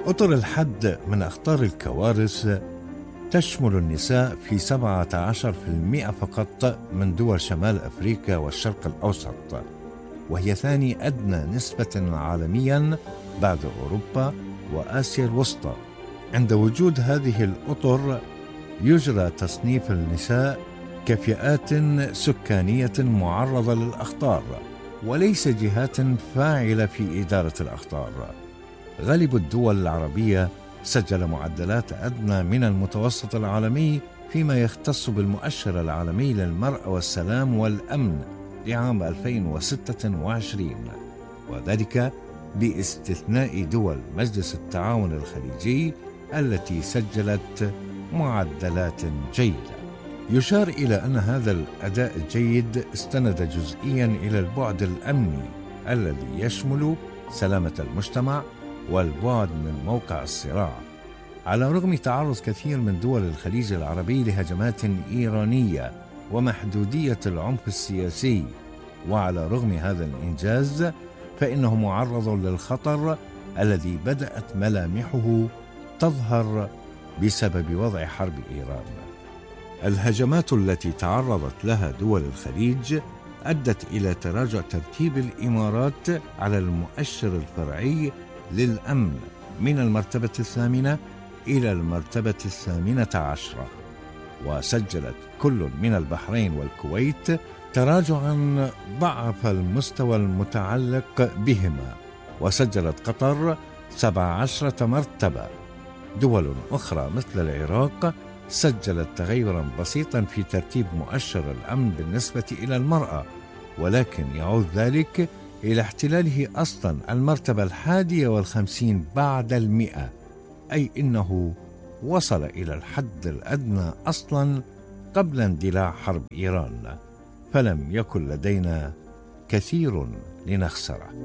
أطر الحد من أخطار الكوارث تشمل النساء في 17% فقط من دول شمال أفريقيا والشرق الأوسط، وهي ثاني أدنى نسبة عالميا بعد أوروبا وآسيا الوسطى. عند وجود هذه الأطر يجرى تصنيف النساء كفئات سكانية معرضة للأخطار وليس جهات فاعلة في إدارة الأخطار. غالب الدول العربية سجل معدلات أدنى من المتوسط العالمي فيما يختص بالمؤشر العالمي للمرأة والسلام والأمن لعام 2026، وذلك باستثناء دول مجلس التعاون الخليجي التي سجلت معدلات جيدة. يشار إلى أن هذا الأداء الجيد استند جزئيا إلى البعد الأمني الذي يشمل سلامة المجتمع والبعد من موقع الصراع. على رغم تعرض كثير من دول الخليج العربي لهجمات إيرانية ومحدودية العنف السياسي، وعلى رغم هذا الإنجاز فإنه معرض للخطر الذي بدأت ملامحه تظهر بسبب وضع حرب إيران. الهجمات التي تعرضت لها دول الخليج أدت إلى تراجع ترتيب الإمارات على المؤشر الفرعي للأمن من المرتبة 8 إلى المرتبة 18، وسجلت كل من البحرين والكويت تراجعا ضعف المستوى المتعلق بهما، وسجلت قطر 17 مرتبة. دول أخرى مثل العراق سجلت تغيرا بسيطا في ترتيب مؤشر الأمن بالنسبة إلى المرأة، ولكن يعود ذلك إلى احتلاله أصلا المرتبة 51 بعد 100، أي إنه وصل إلى الحد الأدنى أصلا قبل اندلاع حرب إيران، فلم يكن لدينا كثير لنخسره.